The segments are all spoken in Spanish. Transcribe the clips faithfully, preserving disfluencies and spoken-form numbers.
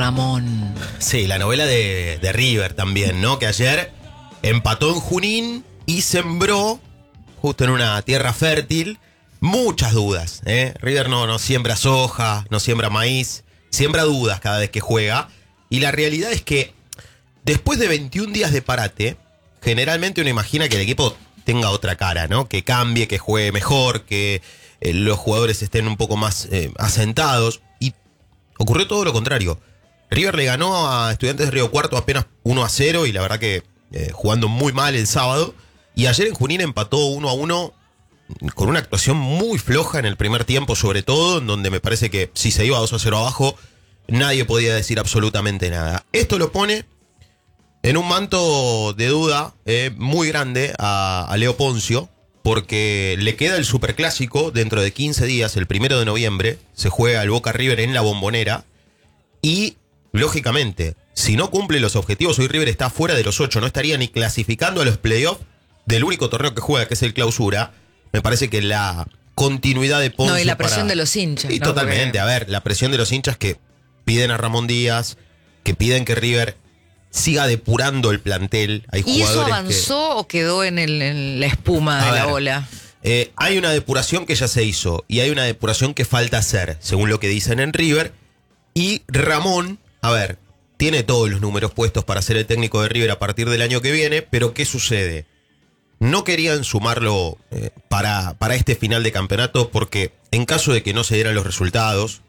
Ramón. Sí, la novela de, de River también, ¿no? Que ayer empató en Junín y sembró, justo en una tierra fértil, muchas dudas, ¿eh? River no, no siembra soja, no siembra maíz, siembra dudas cada vez que juega. Y la realidad es que después de veintiún días de parate, generalmente uno imagina que el equipo tenga otra cara, ¿no? Que cambie, que juegue mejor, que eh, los jugadores estén un poco más eh, asentados. Y ocurrió todo lo contrario. River le ganó a Estudiantes de Río Cuarto apenas uno a cero y la verdad que eh, jugando muy mal el sábado. Y ayer en Junín empató uno a uno con una actuación muy floja en el primer tiempo, sobre todo, en donde me parece que si se iba dos a cero abajo, nadie podía decir absolutamente nada. Esto lo pone en un manto de duda eh, muy grande a, a Leo Poncio, porque le queda el superclásico dentro de quince días, el primero de noviembre, se juega el Boca River en la Bombonera, y lógicamente, si no cumple los objetivos, hoy River está fuera de los ocho, no estaría ni clasificando a los playoffs del único torneo que juega, que es el Clausura. Me parece que la continuidad de Poncio... No, y la presión para... de los hinchas. Y ¿no? totalmente, Porque... a ver, la presión de los hinchas que piden a Ramón Díaz, que piden que River siga depurando el plantel. Hay ¿Y eso jugadores avanzó que... o quedó en, el, en la espuma A de ver, la ola? Eh, hay una depuración que ya se hizo y hay una depuración que falta hacer, según lo que dicen en River. Y Ramón, a ver, tiene todos los números puestos para ser el técnico de River a partir del año que viene, pero ¿qué sucede? No querían sumarlo eh, para, para este final de campeonato porque en caso de que no se dieran los resultados,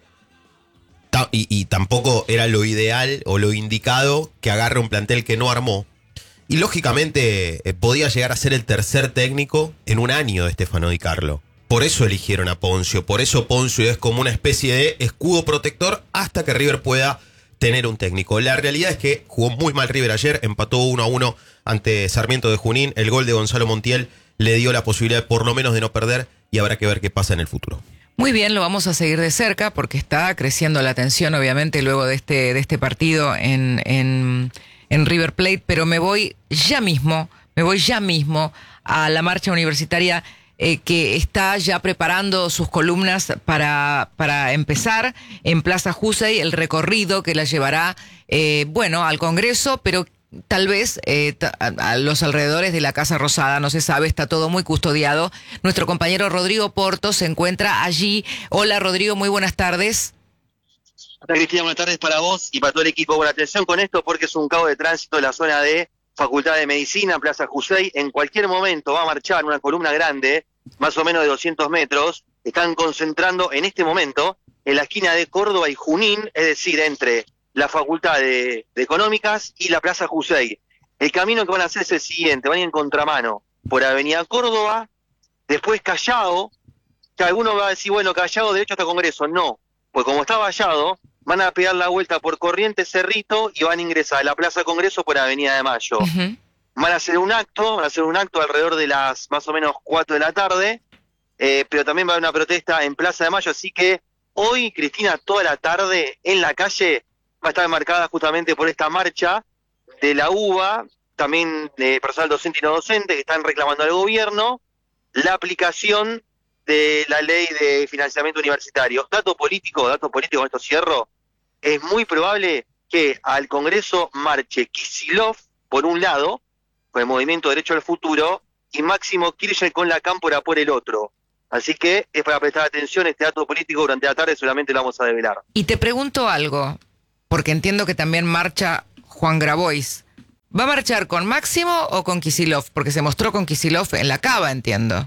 ta- y, y tampoco era lo ideal o lo indicado que agarre un plantel que no armó. Y lógicamente eh, podía llegar a ser el tercer técnico en un año de Stefano Di Carlo. Por eso eligieron a Poncio, por eso Poncio es como una especie de escudo protector hasta que River pueda tener un técnico. La realidad es que jugó muy mal River ayer, empató uno a uno ante Sarmiento de Junín. El gol de Gonzalo Montiel le dio la posibilidad por lo menos de no perder y habrá que ver qué pasa en el futuro. Muy bien, lo vamos a seguir de cerca porque está creciendo la tensión, obviamente, luego de este, de este partido en, en, en River Plate, pero me voy ya mismo, me voy ya mismo a la marcha universitaria eh, que está ya preparando sus columnas para, para empezar en Plaza Jusey, el recorrido que la llevará, eh, bueno, al Congreso, pero tal vez eh, a los alrededores de la Casa Rosada, no se sabe, está todo muy custodiado. Nuestro compañero Rodrigo Porto se encuentra allí. Hola Rodrigo, muy buenas tardes. Hola Cristina, buenas tardes para vos y para todo el equipo. Buena atención con esto porque es un caos de tránsito en la zona de Facultad de Medicina, Plaza Jusey. En cualquier momento va a marchar una columna grande, más o menos de doscientos metros. Están concentrando en este momento en la esquina de Córdoba y Junín, es decir, entre la Facultad de, de Económicas y la Plaza Jusey. El camino que van a hacer es el siguiente: van a ir en contramano por Avenida Córdoba, después Callao, que alguno va a decir, bueno, Callao derecho hasta Congreso. No, pues como está vallado, van a pegar la vuelta por Corrientes, Cerrito y van a ingresar a la Plaza Congreso por Avenida de Mayo. Uh-huh. Van a hacer un acto, van a hacer un acto alrededor de las más o menos cuatro de la tarde, eh, pero también va a haber una protesta en Plaza de Mayo, así que hoy, Cristina, toda la tarde en la calle va a estar marcada justamente por esta marcha de la U B A, también de personal docente y no docente, que están reclamando al gobierno la aplicación de la ley de financiamiento universitario. Dato político, dato político, con esto cierro, es muy probable que al Congreso marche Kicillof, por un lado, con el Movimiento Derecho al Futuro, y Máximo Kirchner con la Cámpora por el otro. Así que es para prestar atención, este dato político durante la tarde solamente lo vamos a develar. Y te pregunto algo, porque entiendo que también marcha Juan Grabois. ¿Va a marchar con Máximo o con Kicillof? Porque se mostró con Kicillof en la Cava, entiendo.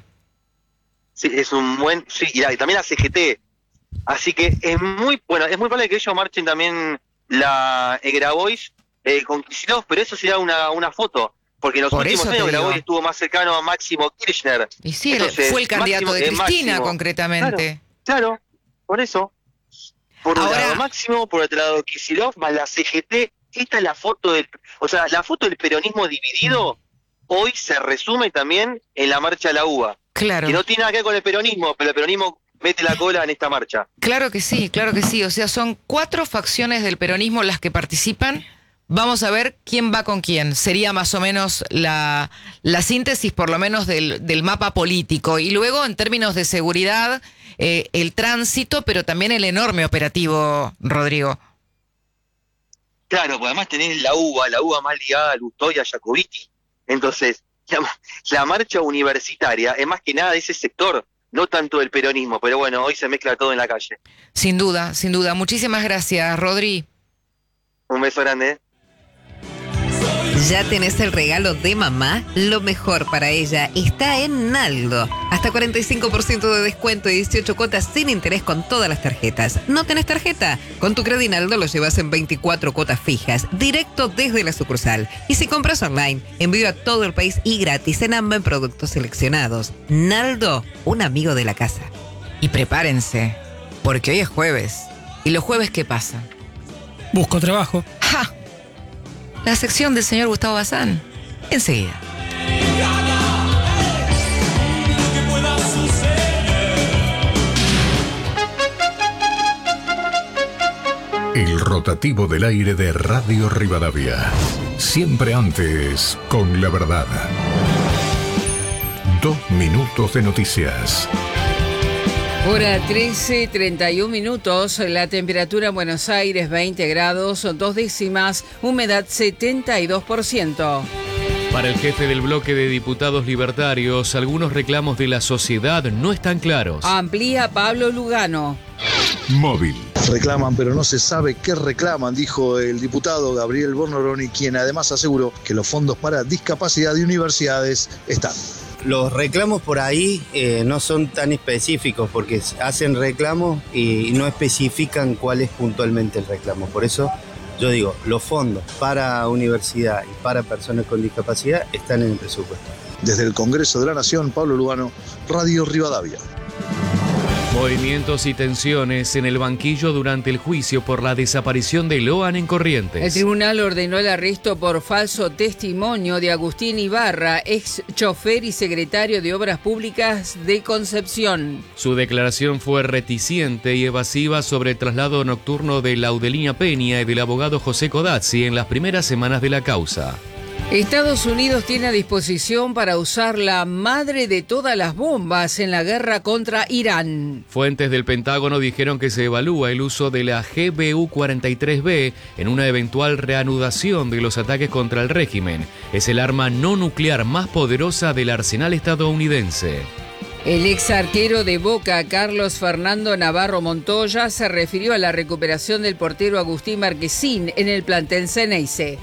Sí, es un buen... Sí, y, la, y también la C G T. Así que es muy... Bueno, es muy probable que ellos marchen también la eh, Grabois eh, con Kicillof, pero eso sería una, una foto. Porque en los Por últimos años Grabois estuvo más cercano a Máximo Kirchner. Y sí, Entonces, fue el candidato Máximo, de Cristina, eh, concretamente. Claro, claro, por eso. Por un Ahora, lado Máximo, por otro lado Kicillof, más la C G T. Esta es la foto del... O sea, la foto del peronismo dividido hoy se resume también en la marcha de la U B A. Claro. Que no tiene nada que ver con el peronismo, pero el peronismo mete la cola en esta marcha. Claro que sí, claro que sí. O sea, son cuatro facciones del peronismo las que participan. Vamos a ver quién va con quién. Sería más o menos la, la síntesis, por lo menos, del, del mapa político. Y luego, en términos de seguridad, eh, el tránsito, pero también el enorme operativo, Rodrigo. Claro, pues además tenés la uva, la uva más ligada a Lustó y a Jacobiti. Entonces, la, la marcha universitaria es más que nada de ese sector, no tanto del peronismo, pero bueno, hoy se mezcla todo en la calle. Sin duda, sin duda. Muchísimas gracias, Rodri. Un beso grande. ¿Ya tenés el regalo de mamá? Lo mejor para ella está en Naldo. Hasta cuarenta y cinco por ciento de descuento y dieciocho cuotas sin interés con todas las tarjetas. ¿No tenés tarjeta? Con tu Credi Naldo lo llevas en veinticuatro cuotas fijas, directo desde la sucursal. Y si compras online, envío a todo el país y gratis en AMBA en productos seleccionados. Naldo, un amigo de la casa. Y prepárense, porque hoy es jueves. ¿Y los jueves qué pasa? Busco trabajo. ¡Ja! La sección del señor Gustavo Bazán. Enseguida. El rotativo del aire de Radio Rivadavia. Siempre antes, con la verdad. Dos minutos de noticias. Hora trece, treinta y un minutos, la temperatura en Buenos Aires veinte grados, dos décimas, humedad setenta y dos por ciento. Para el jefe del bloque de diputados libertarios, algunos reclamos de la sociedad no están claros. Amplía Pablo Lugano. Móvil. Reclaman, pero no se sabe qué reclaman, dijo el diputado Gabriel Bornoroni, quien además aseguró que los fondos para discapacidad de universidades están. Los reclamos por ahí eh, no son tan específicos porque hacen reclamos y no especifican cuál es puntualmente el reclamo. Por eso yo digo, los fondos para universidad y para personas con discapacidad están en el presupuesto. Desde el Congreso de la Nación, Pablo Lugano, Radio Rivadavia. Movimientos y tensiones en el banquillo durante el juicio por la desaparición de Loan en Corrientes. El tribunal ordenó el arresto por falso testimonio de Agustín Ibarra, ex chofer y secretario de Obras Públicas de Concepción. Su declaración fue reticente y evasiva sobre el traslado nocturno de Laudelina Peña y del abogado José Codazzi en las primeras semanas de la causa. Estados Unidos tiene a disposición para usar la madre de todas las bombas en la guerra contra Irán. Fuentes del Pentágono dijeron que se evalúa el uso de la G B U cuarenta y tres B en una eventual reanudación de los ataques contra el régimen. Es el arma no nuclear más poderosa del arsenal estadounidense. El ex arquero de Boca, Carlos Fernando Navarro Montoya, se refirió a la recuperación del portero Agustín Marquesín en el plantel Ceneice.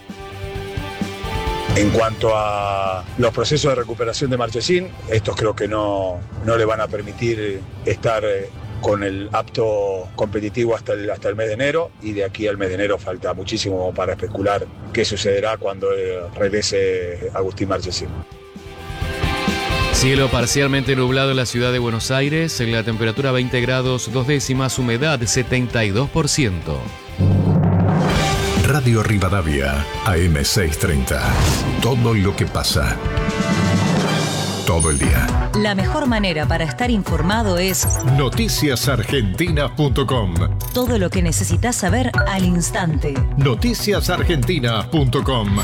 En cuanto a los procesos de recuperación de Marchesín, estos creo que no, no le van a permitir estar con el apto competitivo hasta el, hasta el mes de enero, y de aquí al mes de enero falta muchísimo para especular qué sucederá cuando regrese Agustín Marchesín. Cielo parcialmente nublado en la ciudad de Buenos Aires, en la temperatura veinte grados dos décimas, humedad setenta y dos por ciento. Radio Rivadavia, A M seiscientos treinta. Todo lo que pasa. Todo el día. La mejor manera para estar informado es noticias argentinas punto com. Todo lo que necesitas saber al instante. noticias argentinas punto com.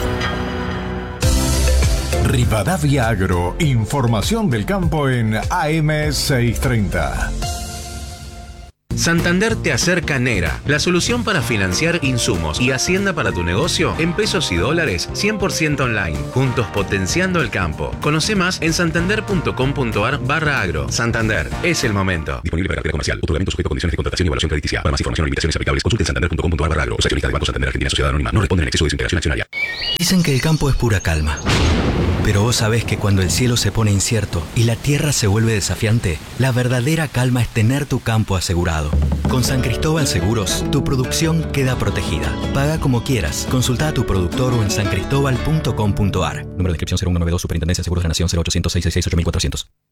Rivadavia Agro, información del campo en A M seiscientos treinta. Santander te acerca Nera, la solución para financiar insumos y hacienda para tu negocio en pesos y dólares cien por ciento online, juntos potenciando el campo. Conoce más en santander.com.ar barra agro. Santander, es el momento. Disponible para cartera comercial. Otorgamiento sujeto a condiciones de contratación y evaluación crediticia. Para más información o limitaciones aplicables, consulte en santander.com.ar barra agro. Accionista de Banco Santander Argentina Sociedad Anónima. No responden en exceso de desintegración accionaria. Dicen que el campo es pura calma. Pero vos sabés que cuando el cielo se pone incierto y la tierra se vuelve desafiante, la verdadera calma es tener tu campo asegurado. Con San Cristóbal Seguros, tu producción queda protegida. Paga como quieras. Consulta a tu productor o en san cristobal punto com punto ar. Número de inscripción cero uno nueve dos, Superintendencia de Seguros de la Nación cero ochocientos, seiscientos sesenta y seis, ocho mil cuatrocientos.